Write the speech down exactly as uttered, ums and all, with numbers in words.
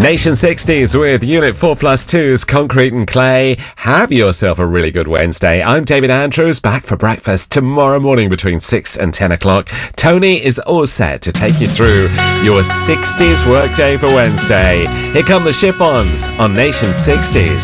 Nation sixties with Unit four plus two's Concrete and Clay. Have yourself a really good Wednesday. I'm David Andrews, back for breakfast tomorrow morning between six and ten o'clock. Tony is all set to take you through your sixties workday for Wednesday. Here come the Chiffons on Nation sixties.